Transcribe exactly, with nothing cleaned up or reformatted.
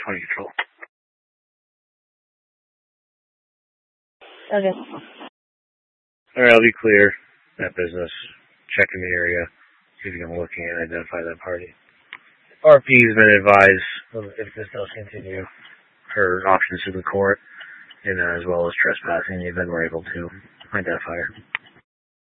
twenty control. Okay. Alright, I'll be clear. That business. Check in the area. See if you can look and identify that party. R P has been advised, if this does continue, her options to the court, and uh, as well as trespassing, and then we're able to identify her.